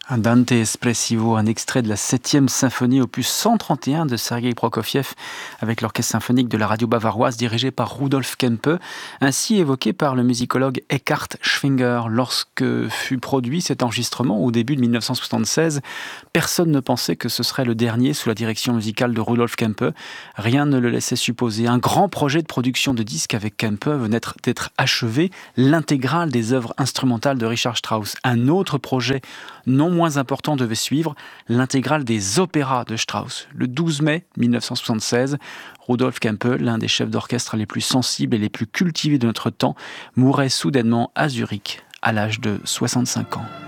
Un Dante Espressivo, un extrait de la 7e symphonie opus 131 de Sergei Prokofiev avec l'orchestre symphonique de la radio bavaroise dirigé par Rudolf Kempe, ainsi évoqué par le musicologue Eckhard Schwinger. Lorsque fut produit cet enregistrement au début de 1976, personne ne pensait que ce serait le dernier sous la direction musicale de Rudolf Kempe. Rien ne le laissait supposer. Un grand projet de production de disques avec Kempe venait d'être achevé, l'intégrale des œuvres instrumentales de Richard Strauss. Un autre projet non moins important devait suivre, l'intégrale des opéras de Strauss. Le 12 mai 1976, Rudolf Kempe, l'un des chefs d'orchestre les plus sensibles et les plus cultivés de notre temps, mourait soudainement à Zurich à l'âge de 65 ans.